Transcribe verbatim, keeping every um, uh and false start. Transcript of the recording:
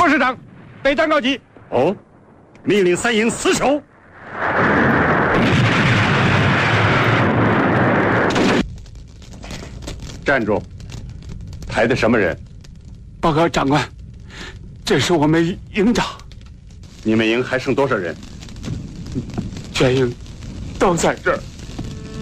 王师长，备战告急。 哦，命令三营死守。站住！排的什么人？ 报告长官，这是我们营长。 你们营还剩多少人？ 全营都在这儿。